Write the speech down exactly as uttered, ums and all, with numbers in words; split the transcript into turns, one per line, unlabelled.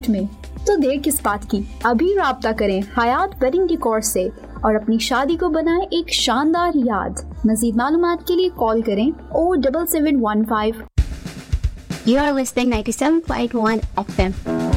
में, तो देर किस बात की, अभी राब्ता करें हयात वेडिंग डेकोर से और अपनी शादी को बनाएं एक शानदार याद। मज़ीद मालूमात के लिए कॉल करें O double seven one five.
You are listening ninety-seven point one F M.